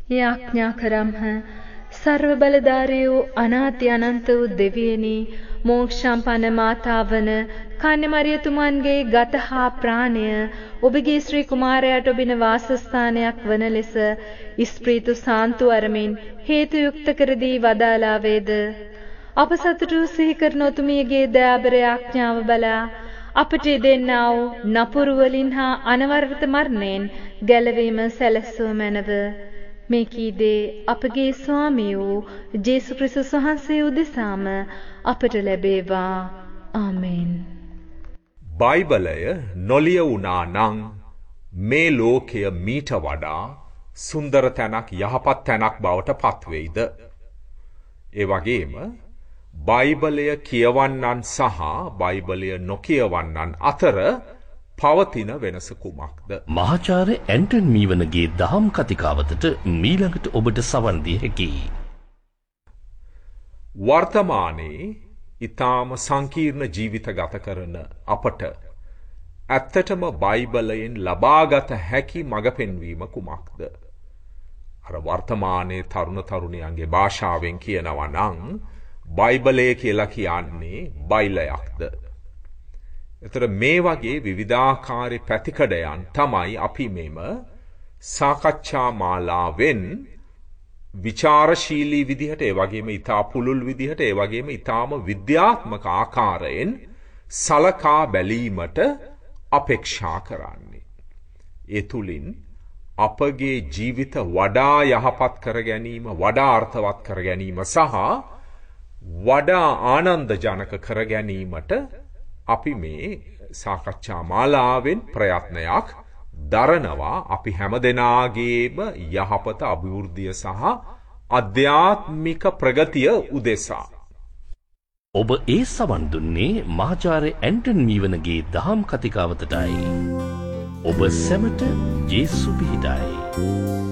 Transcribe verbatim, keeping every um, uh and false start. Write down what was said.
යාඥා කරම්හ. සර්ව බලධාරී වූ අනාති අනන්ත වූ දෙවියනි, මෝක්ෂම්පන්න මාතාවන කන්‍ය මරියතුමන්ගේ ගත හා ප්‍රාණය ඔබගේ ශ්‍රී කුමාරයාට ඔබින වාසස්ථානයක් වන ලෙස ඉස්ප්‍රීතු සාන්තු අරමින් හේතු යුක්ත කර දී වදාලා වේද. අප සතුටු සිහි කරන ඔතුමියගේ දයාබර යාඥාව බලා අපට දෙන්නා වූ නපුරු වලින් හා අනවරත මරණයෙන් ගැලවීම සැලසුව මැනව. මේ කීදේ අපගේ ස්වාමී වූ ජේසු ක්‍රිස්තුස් වහන්සේ උදෙසාම අපට ලැබේවා. ආමෙන්. බයිබලය නොලිය වුණා නම් මේ ලෝකය මීට වඩා සුන්දර තැනක්, යහපත් තැනක් බවට පත්වෙයිද? ඒ වගේම බයිබලය කියවන්නන් සහ බයිබලය නොකියවන්නන් අතර පවතින වෙනස කුමක්ද? මහාචාර්ය ඇන්ටන් මීවනගේ දහම් කතිකාවතට මීළඟට ඔබට සවන් දිය හැකියි. වර්තමානයේ ඊටාම සංකීර්ණ ජීවිත ගත කරන අපට ඇත්තටම බයිබලයෙන් ලබාගත හැකි මඟ පෙන්වීම කුමක්ද? අර වර්තමානයේ තරුණ තරුණියන්ගේ භාෂාවෙන් කියනවා නම් බයිබලය කියලා කියන්නේ බයිලයක්ද? එතකොට මේ වගේ විවිධාකාරී පැතිකඩයන් තමයි අපි මෙම සාකච්ඡා මාලාවෙන් විචාරශීලී විදිහට, ඒ වගේම ඊටා පුළුල් විදිහට, ඒ වගේම ඊටාම විද්‍යාත්මක ආකාරයෙන් සලකා බැලීමට අපේක්ෂා කරන්නේ. ඒ තුලින් අපගේ ජීවිත වඩා යහපත් කර ගැනීම, වඩා අර්ථවත් කර ගැනීම සහ වඩා ආනන්දජනක කර ගැනීමට අපි මේ සාකච්ඡා මාලාවෙන් ප්‍රයත්නයක් දරනවා. අපි හැමදෙනාගේම යහපත, අභිවෘද්ධිය සහ අධ්‍යාත්මික ප්‍රගතිය උදෙසා. ඔබ ඒ සවන් දුන්නේ මහාචාර්ය ඇන්ටන් මීවනගේ දහම් කතිකාවතටයි. ඔබ සැමට ජේසු පිහිටයි.